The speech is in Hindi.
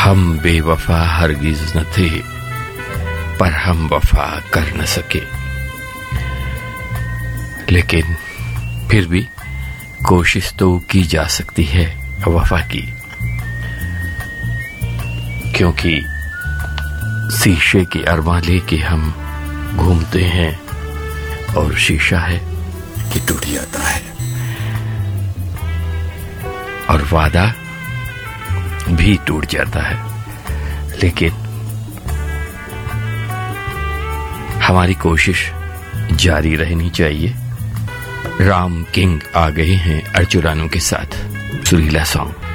हम बेवफा हरगिज न थे, पर हम वफा कर न सके। लेकिन फिर भी कोशिश तो की जा सकती है वफा की, क्योंकि शीशे की अरमा लेके हम घूमते हैं और शीशा है कि टूट जाता है, और वादा भी टूट जाता है। लेकिन हमारी कोशिश जारी रहनी चाहिए। राम किंग आ गए हैं अर्चुरानों के साथ सुरीला सॉन्ग।